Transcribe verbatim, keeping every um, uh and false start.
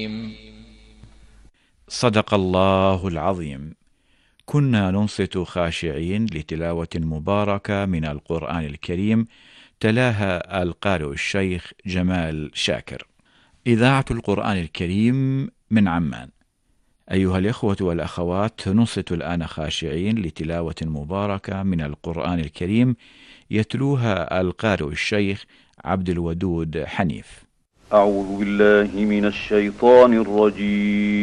صدق الله العظيم. كنا ننصت خاشعين لتلاوة مباركة من القرآن الكريم، تلاها القارئ الشيخ جمال شاكر. إذاعة القرآن الكريم من عمان. أيها الإخوة والأخوات، ننصت الآن خاشعين لتلاوة مباركة من القرآن الكريم، يتلوها القارئ الشيخ عبد الودود حنيف. أعوذ بالله من الشيطان الرجيم.